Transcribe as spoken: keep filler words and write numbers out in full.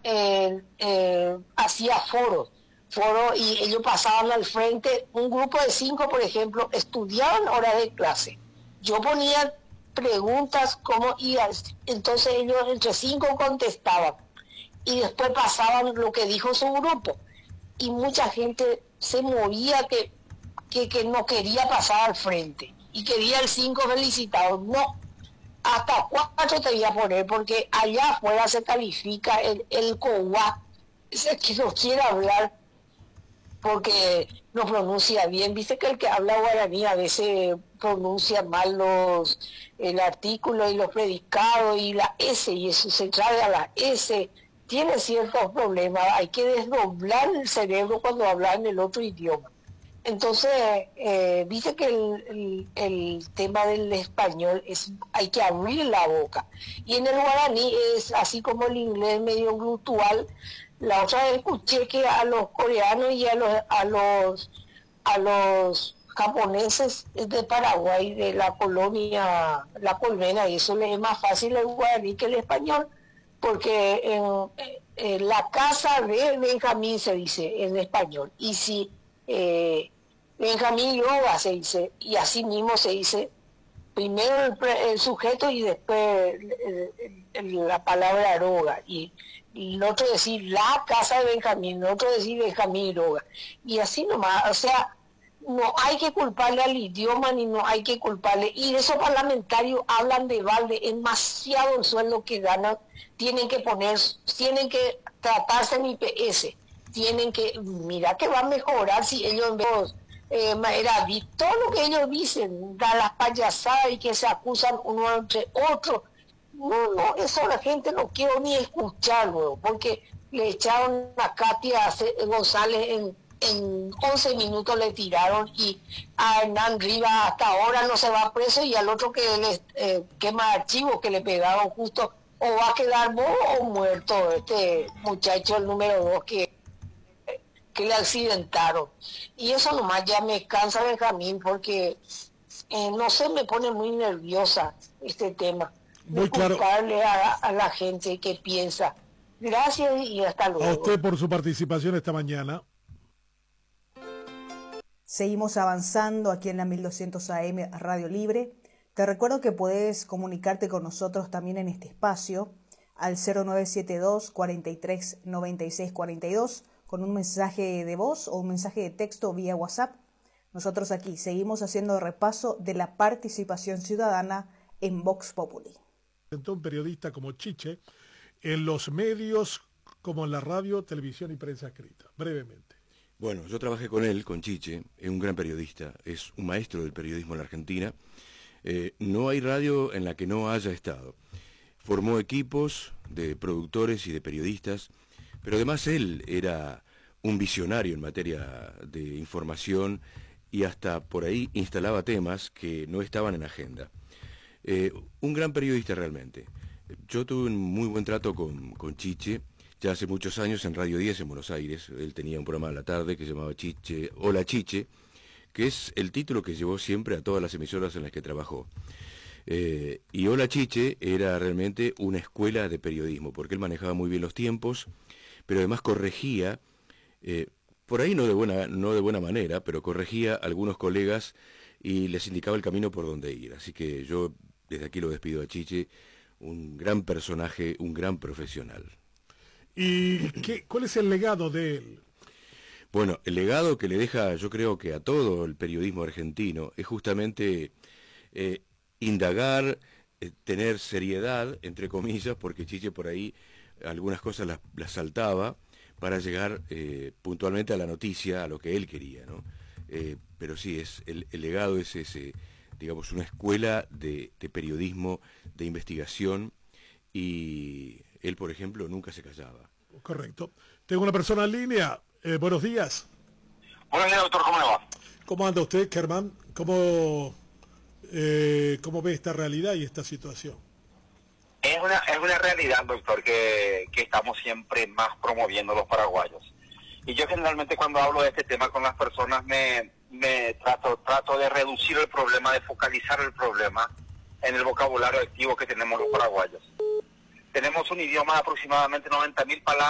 eh, eh, hacía foros, foros y ellos pasaban al frente, un grupo de cinco, por ejemplo, estudiaban horas de clase. Yo ponía preguntas cómo ibas, entonces ellos entre cinco contestaban y después pasaban lo que dijo su grupo y mucha gente se movía que, que, que no quería pasar al frente y quería el cinco felicitado. No, hasta cuatro te voy a poner porque allá afuera se califica el, el COUA, ese que no quiere hablar porque no pronuncia bien. Viste que el que habla guaraní a veces pronuncia mal los el artículo y los predicados y la S, y eso se trae a la S. Tiene ciertos problemas, hay que desdoblar el cerebro cuando habla en el otro idioma. Entonces, eh, viste que el, el, el tema del español es, hay que abrir la boca. Y en el guaraní es así como el inglés medio glutual. La otra vez escuché que a los coreanos y a los a los a los japoneses de Paraguay, de la colonia La Colmena, y eso les es más fácil el guaraní que el español, porque en, en la casa de Benjamín se dice en español, y si eh, Benjamín Yoga se dice, y así mismo se dice primero el, el sujeto y después el, el, el, la palabra Aroga, y y el otro decir la casa de Benjamín, el otro decir Benjamín Roga, y así nomás. O sea, no hay que culparle al idioma ni no hay que culparle, y esos parlamentarios hablan de balde, es demasiado el sueldo que ganan, tienen que poner, tienen que tratarse en I P S, tienen que, mira que va a mejorar si ellos en vez eh, era, todo lo que ellos dicen, da las payasadas y que se acusan uno entre otro. No, no, eso la gente no quiero ni escucharlo, porque le echaron a Katia González en, en once minutos, le tiraron, y a Hernán Rivas hasta ahora no se va preso, y al otro que le eh, quema archivos que le pegaron justo, o va a quedar bobo o muerto este muchacho, el número dos que, que le accidentaron. Y eso nomás ya me cansa, Benjamín, porque eh, no sé, me pone muy nerviosa este tema. Muy claro. A, a la gente que piensa. Gracias y hasta luego. A usted por su participación esta mañana. Seguimos avanzando aquí en la mil doscientos A M Radio Libre. Te recuerdo que puedes comunicarte con nosotros también en este espacio al cero nueve siete dos, cuarenta y tres, noventa y seis cuarenta y dos con un mensaje de voz o un mensaje de texto vía WhatsApp. Nosotros aquí seguimos haciendo repaso de la participación ciudadana en Vox Populi. Un periodista como Chiche en los medios como en la radio, televisión y prensa escrita. Brevemente. Bueno, yo trabajé con él, con Chiche, es un gran periodista, es un maestro del periodismo en la Argentina. Eh, no hay radio en la que no haya estado. Formó equipos de productores y de periodistas, pero además él era un visionario en materia de información y hasta por ahí instalaba temas que no estaban en agenda. Eh, un gran periodista realmente. Yo tuve un muy buen trato con, con Chiche, ya hace muchos años en Radio diez en Buenos Aires. Él tenía un programa a la tarde que se llamaba Chiche, Hola Chiche, que es el título que llevó siempre a todas las emisoras en las que trabajó. Eh, y Hola Chiche era realmente una escuela de periodismo, porque él manejaba muy bien los tiempos, pero además corregía, eh, por ahí no de buena, no de buena manera, pero corregía a algunos colegas y les indicaba el camino por donde ir. Así que yo desde aquí lo despido a Chiche, un gran personaje, un gran profesional. ¿Y qué, cuál es el legado de él? Bueno, el legado que le deja, yo creo que a todo el periodismo argentino, es justamente eh, indagar, eh, tener seriedad, entre comillas, porque Chiche por ahí algunas cosas las, las saltaba para llegar eh, puntualmente a la noticia, a lo que él quería, ¿no? Eh, pero sí, es el, el legado es ese, digamos, una escuela de, de periodismo, de investigación, y él, por ejemplo, nunca se callaba. Correcto. Tengo una persona en línea. Eh, buenos días. Buenos días, doctor. ¿Cómo le va? ¿Cómo anda usted, Germán? ¿Cómo, eh, cómo ve esta realidad y esta situación? Es una, es una realidad, doctor, que, que estamos siempre más promoviendo los paraguayos. Y yo generalmente cuando hablo de este tema con las personas me, me trato, trato de reducir el problema, de focalizar el problema en el vocabulario activo que tenemos los paraguayos. Tenemos un idioma de aproximadamente noventa mil palabras.